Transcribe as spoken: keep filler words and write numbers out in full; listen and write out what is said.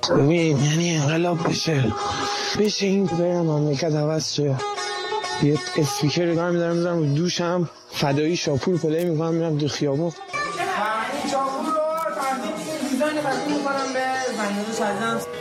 ببین یعنی انقلاب بشه بشه این برم مملکت عوض شه. یه اسپیکر رو میدارم میذارم رو دوشم، فدایی شاپور پلی میکنم میرم دو خیابون. شاپور رو تنظیم دیزاین قدیم میکنم به زنگانه شدیدم.